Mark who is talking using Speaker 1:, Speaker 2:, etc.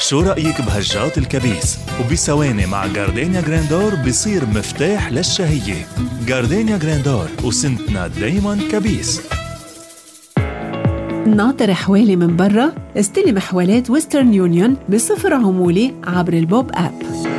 Speaker 1: شو رأيك بهجات الكبيس؟ وبثواني مع جاردينيا جراندور بصير مفتاح للشهية. جاردينيا جراندور، وسنتنا دايما كبيس.
Speaker 2: ناطر حوالي من برا؟ استلم حوالات ويسترن يونيون بصفر عمولي عبر البوب آب.